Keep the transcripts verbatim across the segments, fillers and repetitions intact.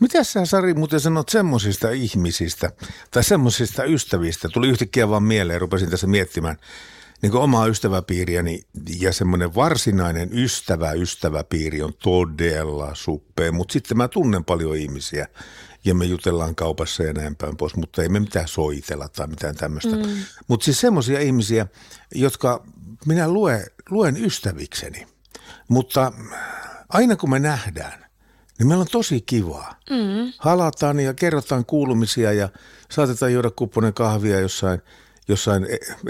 Mitä sä, Sari, muuten sanot semmoisista ihmisistä tai semmoisista ystävistä? Tuli yhtäkkiä vaan mieleen, rupesin tässä miettimään niin kuin omaa ystäväpiiriäni ja semmoinen varsinainen ystävä, ystäväpiiri on todella suppea, mutta sitten mä tunnen paljon ihmisiä ja me jutellaan kaupassa ja näin päin pois, mutta ei me mitään soitella tai mitään tämmöistä. Mm. Mutta siis semmoisia ihmisiä, jotka minä lue, luen ystävikseni, mutta aina kun me nähdään, niin meillä on tosi kivaa. Mm. Halataan ja kerrotaan kuulumisia ja saatetaan juoda kupponen kahvia jossain, jossain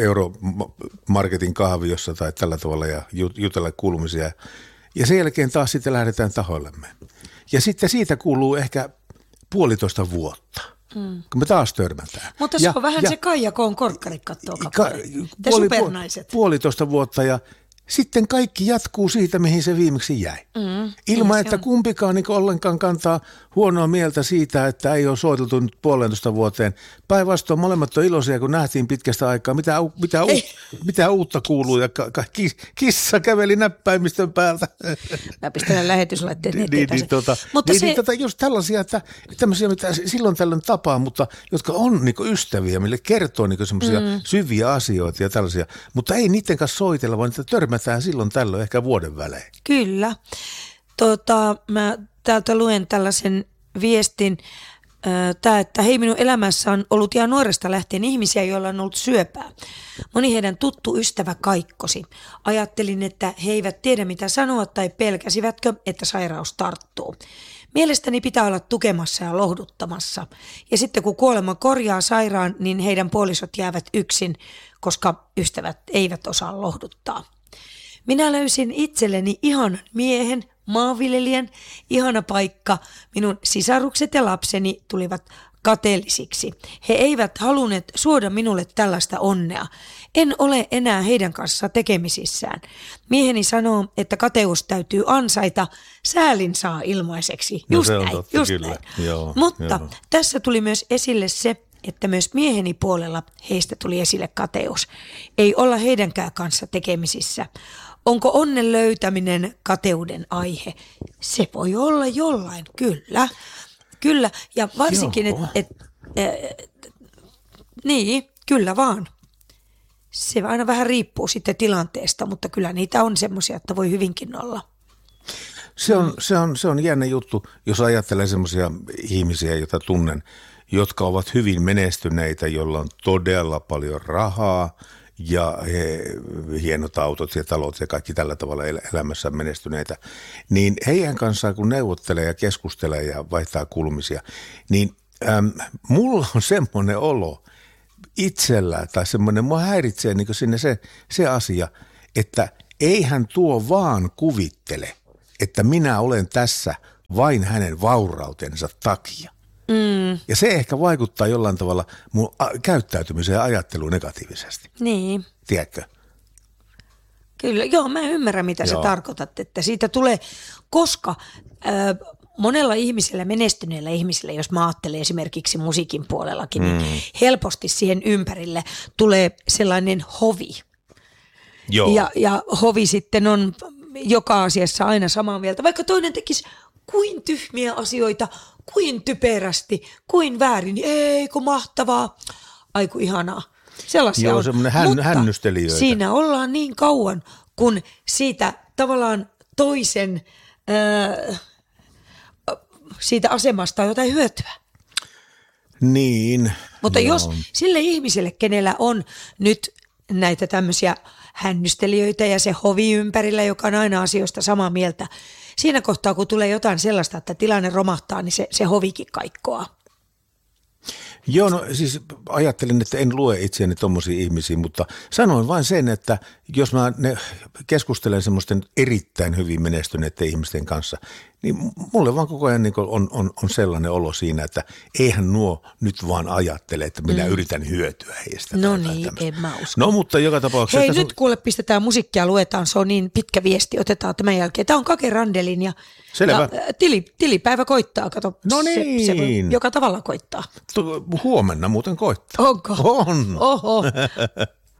Euromarketin kahviossa tai tällä tavalla ja jutella kuulumisia. Ja sen jälkeen taas sitten lähdetään tahoillemme. Ja sitten siitä kuuluu ehkä puolitoista vuotta, mm. kun me taas törmätään. Mutta se ja, on vähän ja, se Kaija Koon korkkarit kattoo kappale. Te puoli, supernaiset. Puolitoista vuotta ja sitten kaikki jatkuu siitä, mihin se viimeksi jäi. Mm, Ilman, että on. kumpikaan niin ollenkaan kantaa huonoa mieltä siitä, että ei ole soiteltu nyt puolentoista vuoteen. Päinvastoin molemmat on iloisia, kun nähtiin pitkästä aikaa. Mitä, mitä, u, mitä uutta kuuluu ja ka, ka, kissa käveli näppäimistön päältä. Mä pistän lähetyslaitteet niin, niin, niin, tota, mutta niin, se... niin, tota, just tällaisia, että tämmöisiä, mitä silloin tällöin tapaa, mutta jotka on niin ystäviä, mille kertoo niin semmoisia mm. syviä asioita ja tällaisia. Mutta ei niiden kanssa soitella, vaan niitä törmätään silloin tällöin ehkä vuoden välein. Kyllä. Tota, mä täältä luen tällaisen viestin, Tämä, että hei, minun elämässä on ollut ihan nuoresta lähtien ihmisiä, joilla on ollut syöpää. Moni heidän tuttu ystävä kaikkosi. Ajattelin, että he eivät tiedä mitä sanoa tai pelkäsivätkö, että sairaus tarttuu. Mielestäni pitää olla tukemassa ja lohduttamassa. Ja sitten kun kuolema korjaa sairaan, niin heidän puolisot jäävät yksin, koska ystävät eivät osaa lohduttaa. Minä löysin itselleni ihanan miehen, maanviljelijän, ihana paikka. Minun sisarukset ja lapseni tulivat kateellisiksi. He eivät halunneet suoda minulle tällaista onnea. En ole enää heidän kanssa tekemisissään. Mieheni sanoo, että kateus täytyy ansaita, säälin saa ilmaiseksi. Just no, näin, totta, just kyllä. näin. Joo, Mutta joo. tässä tuli myös esille se, että myös mieheni puolella heistä tuli esille kateus. Ei olla heidänkään kanssa tekemisissä. Onko onnen löytäminen kateuden aihe? Se voi olla jollain, kyllä. Kyllä, ja varsinkin, että et, et, niin, kyllä vaan. Se aina vähän riippuu sitten tilanteesta, mutta kyllä niitä on semmoisia, että voi hyvinkin olla. Se on, se on, se on jännä juttu, jos ajattelee semmoisia ihmisiä, joita tunnen, jotka ovat hyvin menestyneitä, joilla on todella paljon rahaa ja he, hienot autot ja talot ja kaikki tällä tavalla elämässä menestyneitä, niin heidän kanssaan kun neuvottelee ja keskustelee ja vaihtaa kulmisia, niin äm, mulla on semmoinen olo itsellä tai semmoinen, mua häiritsee niin sinne se, se asia, että eihän tuo vaan kuvittele, että minä olen tässä vain hänen vaurautensa takia. Mm. Ja se ehkä vaikuttaa jollain tavalla mun käyttäytymiseen ja ajatteluun negatiivisesti. Niin. Tiedätkö? Kyllä, joo, mä ymmärrän mitä joo. sä tarkoitat, että siitä tulee, koska äh, monella ihmisellä, menestyneellä ihmisellä, jos mä ajattelen esimerkiksi musiikin puolellakin, mm. niin helposti siihen ympärille tulee sellainen hovi. Joo. Ja, ja hovi sitten on joka asiassa aina samaa mieltä, vaikka toinen tekisi kuin tyhmiä asioita, kuin typerästi, kuin väärin, ei kun mahtavaa, aiku ihanaa. Sellaisia Joo, on. semmoinen hän, Mutta hännystelijöitä. Siinä ollaan niin kauan, kun siitä tavallaan toisen äh, siitä asemasta on jotain hyötyä. Niin. Mutta joo. jos sille ihmiselle, kenellä on nyt näitä tämmöisiä hännystelijöitä ja se hovi ympärillä, joka on aina asioista samaa mieltä, siinä kohtaa, kun tulee jotain sellaista, että tilanne romahtaa, niin se, se hovikin kaikkoaa. Joo, no siis ajattelin, että en lue itseäni tommosia ihmisiä, mutta sanoin vain sen, että jos mä ne keskustelen semmoisten erittäin hyvin menestyneiden ihmisten kanssa, niin mulle vaan koko ajan niin on, on, on sellainen olo siinä, että eihän nuo nyt vaan ajattele, että minä mm. yritän hyötyä heistä. No niin, en mä usko. No mutta joka tapauksessa. Hei, nyt on... kuule pistetään musiikkia, luetaan, se on niin pitkä viesti, otetaan tämän jälkeen. Tämä on Kake Randelin ja, ja tili, tilipäivä koittaa, kato. No niin. Se, se voi joka tavalla koittaa. Huomenna muuten koittaa. Onko? On. Oho.